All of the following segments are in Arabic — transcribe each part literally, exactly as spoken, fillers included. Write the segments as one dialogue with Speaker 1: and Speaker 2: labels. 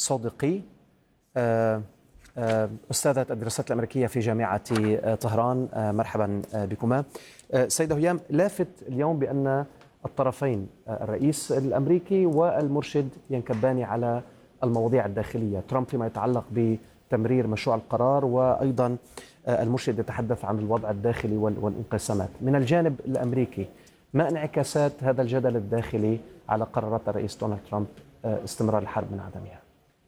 Speaker 1: صادقي، أستاذة الدراسات الأمريكية في جامعة طهران، مرحبا بكما. سيدة هيام، لافت اليوم بأن الطرفين الرئيس الأمريكي والمرشد ينكبان على المواضيع الداخلية، ترامب فيما يتعلق بتمرير مشروع القرار، وأيضا المرشد يتحدث عن الوضع الداخلي والانقسامات. من الجانب الأمريكي، ما انعكاسات هذا الجدل الداخلي على قرارات الرئيس دونالد ترامب استمرار الحرب من عدمها؟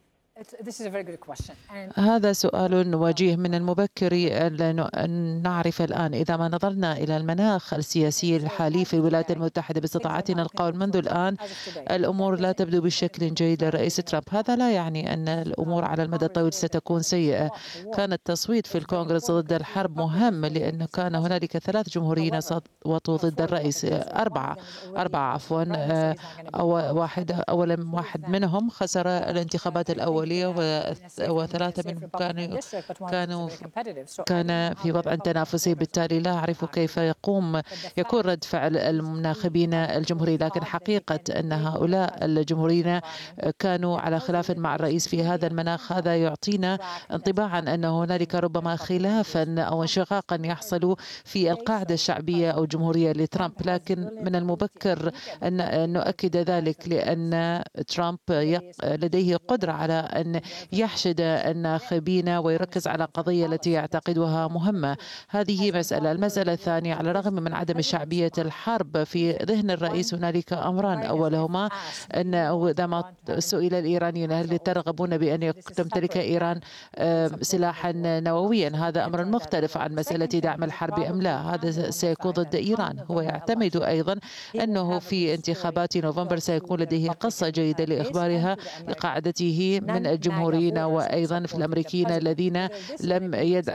Speaker 2: هذا سؤال وجيه. من المبكر أن نعرف الآن إذا ما نظرنا إلى المناخ السياسي الحالي في الولايات المتحدة باستطاعتنا القول منذ الآن الأمور لا تبدو بشكل جيد للرئيس ترامب. هذا لا يعني أن الأمور على المدى الطويل ستكون سيئة. كان التصويت في الكونغرس ضد الحرب مهم لأن كان هنالك ثلاث جمهوريين صوتوا ضد الرئيس، أربعة أربعة عفوا أو واحد أولا واحد منهم خسر الانتخابات الأولية وثلاثة منهم كانوا كانوا كان في وضع تنافسي، بالتالي لا أعرف كيف يقوم يكون رد فعل الناخبين الجمهوريين، لكن حقيقة أن هؤلاء الجمهوريين كانوا على خلاف مع الرئيس في هذا المناخ. هذا يعطينا انطباعا أن هنالك ربما خلافا أو انشقاقا يحصل في القاعدة الشعبية أو الجمهورية لترامب، لكن من المبكر أن نؤكد ذلك لأن ترامب لديه قدرة على أن يحشد الناخبين ويركز على قضية التي يعتقدها مهمة. هذه مسألة. المسألة الثانية، على الرغم من عدم شعبية الحرب في ذهن الرئيس هنالك أمران، أولهما أن عندما سئل الإيرانيين هل ترغبون بأن تمتلك إيران سلاحا نوويا، هذا أمر مختلف عن مسألة دعم الحرب أم لا، هذا سيكون ضد إيران. هو يعتمد أيضا أنه في انتخابات نوفمبر سيكون لديه قصة جيدة لإخبارها لقاعدته من الجمهوريين وأيضا في الأمريكيين الذين لم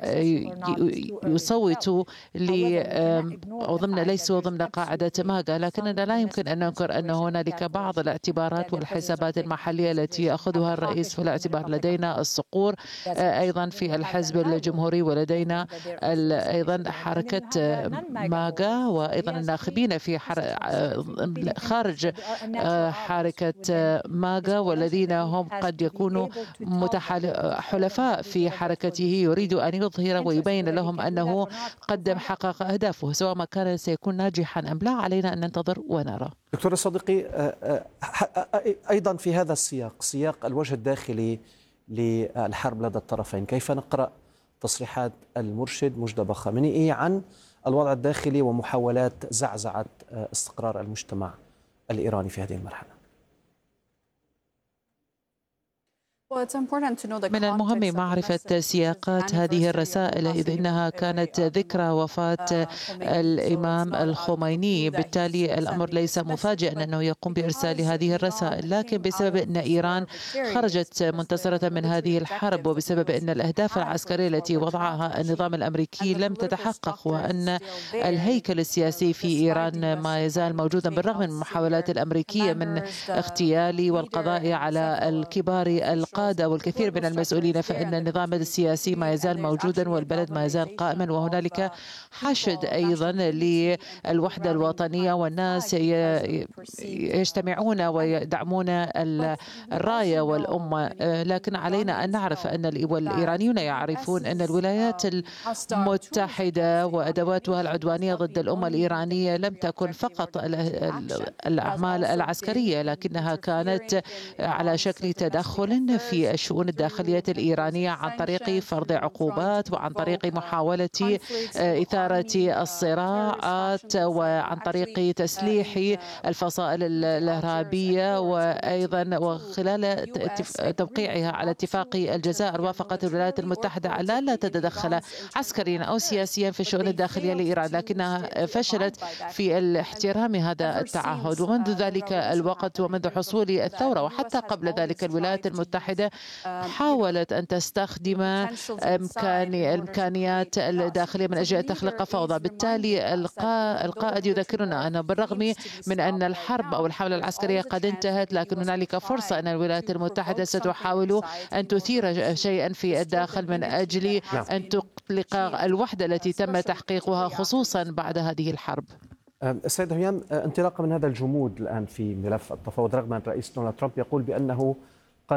Speaker 2: يصوتوا ضمن ليسوا ضمن قاعدة ماغا. لكننا لا يمكن أن ننكر أن هنالك بعض الاعتبارات والحسابات المحلية التي يأخذها الرئيس في الاعتبار. لدينا الصقور أيضا في الحزب الجمهوري، ولدينا أيضا حركة ماغا وأيضا الناخبين في خارج حركة ماغا، والذين هم قد يكونوا حلفاء في حركته. يريد أن يظهر ويبين لهم أنه قدم حقق أهدافه، سواء ما كان سيكون ناجحا أم لا علينا أن ننتظر ونرى.
Speaker 1: دكتور صديقي، أيضا في هذا السياق، سياق الوجه الداخلي للحرب لدى الطرفين، كيف نقرأ تصريحات المرشد مجدبى خامنئي عن الوضع الداخلي ومحاولات زعزعة استقرار المجتمع الإيراني في هذه المرحلة؟
Speaker 2: من المهم معرفة سياقات هذه الرسائل، إذ إنها كانت ذكرى وفاة الإمام الخميني، بالتالي الأمر ليس مفاجئا أنه يقوم بإرسال هذه الرسائل. لكن بسبب أن إيران خرجت منتصرة من هذه الحرب، وبسبب أن الأهداف العسكرية التي وضعها النظام الأمريكي لم تتحقق، وأن الهيكل السياسي في إيران ما يزال موجودا بالرغم من المحاولات الأمريكية من اغتيال والقضاء على الكبار القادة والكثير من المسؤولين، فإن النظام السياسي ما يزال موجودا والبلد ما يزال قائما. وهنالك حشد أيضا للوحدة الوطنية، والناس يجتمعون ويدعمون الراية والأمة. لكن علينا أن نعرف أن الإيرانيون يعرفون أن الولايات المتحدة وأدواتها العدوانية ضد الأمة الإيرانية لم تكن فقط الأعمال العسكرية، لكنها كانت على شكل تدخل في الشؤون الداخلية الإيرانية عن طريق فرض عقوبات، وعن طريق محاولة إثارة الصراعات، وعن طريق تسليح الفصائل الإرهابية. وأيضا وخلال توقيعها على اتفاق الجزائر، وافقت الولايات المتحدة على لا تتدخل عسكريا أو سياسيا في الشؤون الداخلية لإيران، لكنها فشلت في احترام هذا التعهد. ومنذ ذلك الوقت ومنذ حصول الثورة وحتى قبل ذلك الولايات المتحدة حاولت أن تستخدم إمكان الإمكانيات الداخلية من أجل تخلق فوضى. بالتالي القائد يذكرنا أن بالرغم من أن الحرب أو الحملة العسكرية قد انتهت، لكن هنالك فرصة أن الولايات المتحدة ستحاول أن تثير شيئا في الداخل من أجل أن تطلق الوحدة التي تم تحقيقها خصوصا بعد هذه الحرب.
Speaker 1: السيدة هيام، انطلاقا من هذا الجمود الآن في ملف التفاوض، رغم أن الرئيس دونالد ترامب يقول بأنه